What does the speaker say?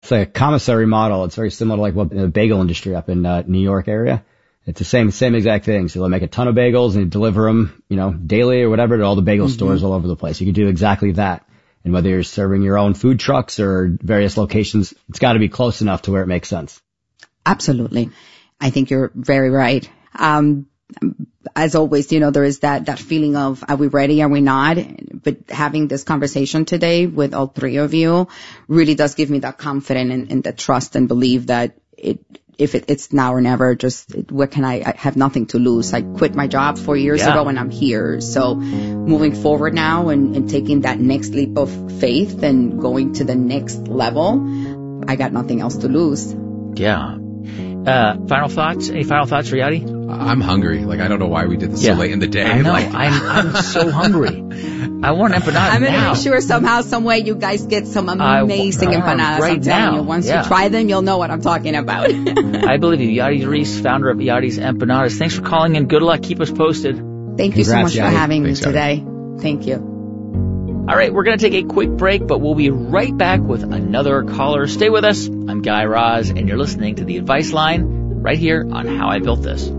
It's like a commissary model. It's very similar to like what the bagel industry up in New York area. It's the same exact thing. So they'll make a ton of bagels and deliver them, daily or whatever to all the bagel stores all over the place. You can do exactly that. And whether you're serving your own food trucks or various locations, it's got to be close enough to where it makes sense. Absolutely. I think you're very right. As always, there is that feeling of, are we ready? Are we not? But having this conversation today with all three of you really does give me that confidence and the trust and belief that if it's now or never, just what can I have nothing to lose. I quit my job 4 years ago and I'm here. So moving forward now and taking that next leap of faith and going to the next level, I got nothing else to lose. Yeah. Final thoughts? Any final thoughts for Yadi? I'm hungry. I don't know why we did this so late in the day. I know. I'm so hungry. I want an empanada I'm going to now. make sure somehow, some way you guys get some amazing empanadas. Right I'm telling now. you, once you try them, you'll know what I'm talking about. I believe you. Yadi Reese, founder of Yadi's Empanadas. Thanks for calling in. Good luck. Keep us posted. Thank you so much Yadi. for having Thanks, me today. Thank you. All right, we're going to take a quick break, but we'll be right back with another caller. Stay with us. I'm Guy Raz, and you're listening to The Advice Line right here on How I Built This.